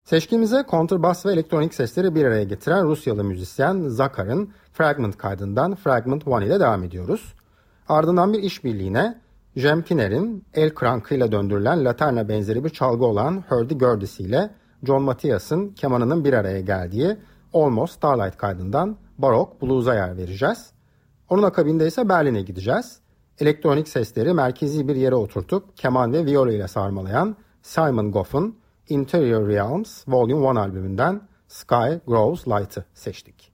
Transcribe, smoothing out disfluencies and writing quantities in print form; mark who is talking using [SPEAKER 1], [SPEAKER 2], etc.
[SPEAKER 1] Seçkimize kontrbas ve elektronik sesleri bir araya getiren Rusyalı müzisyen Zakhar'ın Fragment kaydından Fragment 1 ile devam ediyoruz. Ardından bir işbirliğine Jem Piner'in el krankıyla döndürülen laterna benzeri bir çalgı olan Hurdy-Gurdy'si ile John Matthias'ın kemanının bir araya geldiği Almost Starlight kaydından Barok Blues'a yer vereceğiz. Onun akabinde ise Berlin'e gideceğiz. Elektronik sesleri merkezi bir yere oturtup keman ve viola ile sarmalayan Simon Goff'un Interior Realms Volume 1 albümünden Sky Grows Light'ı seçtik.